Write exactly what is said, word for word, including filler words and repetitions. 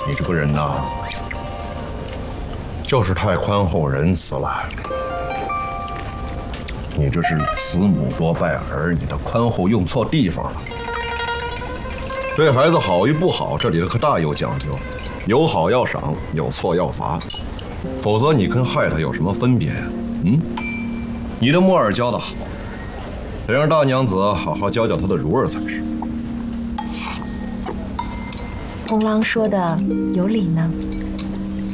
你这个人呐，就是太宽厚仁慈了。你这是慈母多败儿，你的宽厚用错地方了。对孩子好与不好，这里可大有讲究，有好要赏，有错要罚，否则你跟害他有什么分别呀？嗯，你的木儿教得好，得让大娘子好好教教她的如儿才是。 红郎说的有理呢。